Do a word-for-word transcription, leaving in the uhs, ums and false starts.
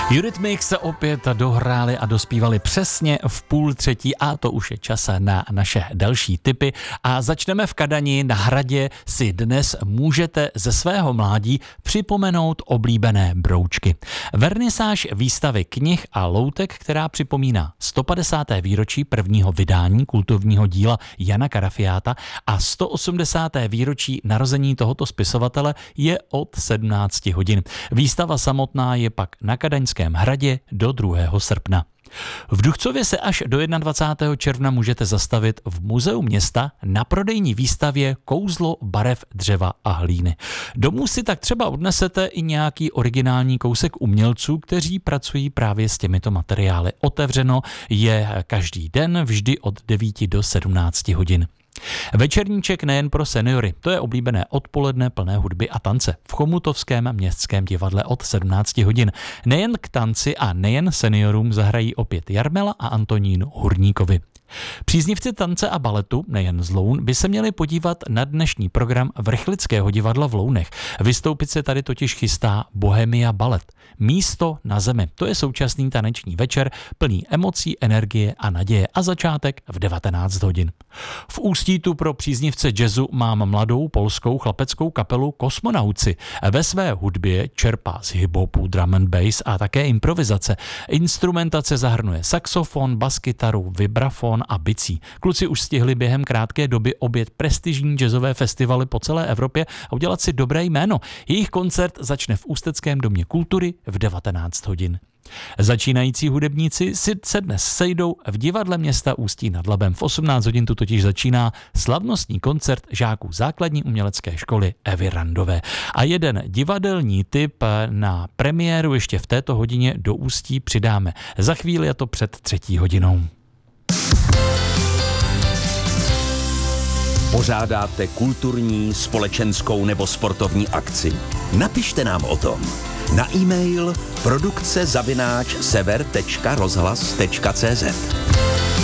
Eurythmics se opět dohráli a dospívali přesně v půl třetí a to už je čas na naše další tipy. A začneme v Kadani. Na Hradě si dnes můžete ze svého mládí připomenout oblíbené broučky. Vernisáž výstavy knih a loutek, která připomíná sto padesáté výročí prvního vydání kultovního díla Jana Karafiáta a sto osmdesáté výročí narození tohoto spisovatele, je od sedmnácti hodin. Výstava samotná je pak na Kadaňském Hradě do druhého srpna. V Duchcově se až do dvacátého prvního června můžete zastavit v Muzeu města na prodejní výstavě Kouzlo barev dřeva a hlíny. Domů si tak třeba odnesete i nějaký originální kousek umělců, kteří pracují právě s těmito materiály. Otevřeno je každý den vždy od devíti do sedmnácti hodin. Večerníček nejen pro seniory, to je oblíbené odpoledne plné hudby a tance v Chomutovském městském divadle od sedmnácti hodin. Nejen k tanci a nejen seniorům zahrají opět Jarmela a Antonín Hurníkovi. Příznivci tance a baletu, nejen z Loun, by se měli podívat na dnešní program Vrchlického divadla v Lounech. Vystoupit se tady totiž chystá Bohemia Balet. Místo na zemi. To je současný taneční večer plný emocí, energie a naděje a začátek v devatenáct hodin. V Ústí tu pro příznivce jazzu mám mladou polskou chlapeckou kapelu Kosmonauci. Ve své hudbě čerpá z hip-hopu, drum and bass a také improvizace. Instrumentace zahrnuje saxofon, baskytaru, vibrafon a bicí. Kluci už stihli během krátké doby objet prestižní jazzové festivaly po celé Evropě a udělat si dobré jméno. Jejich koncert začne v Ústeckém domě kultury v devatenáct hodin. Začínající hudebníci si se dnes sejdou v divadle města Ústí nad Labem. V osmnáct hodin tu totiž začíná slavnostní koncert žáků základní umělecké školy Evy Randové. A jeden divadelní tip na premiéru ještě v této hodině do Ústí přidáme. Za chvíli je to před třetí hodinou. Pořádáte kulturní, společenskou nebo sportovní akci? Napište nám o tom. Na e-mail produkce zavináč sever tečka rozhlas tečka cé zet.